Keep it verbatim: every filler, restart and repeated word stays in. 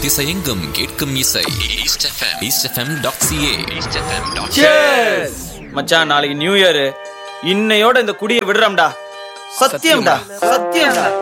திசையெங்கும் கேட்கும் இசை east FM east FM dot CA east FM dot CA. மச்சான், நாளைக்கு நியூ இயர், இன்னையோட இந்த குடியை விடுறோம்டா. சத்தியம்டா, சத்தியம்டா.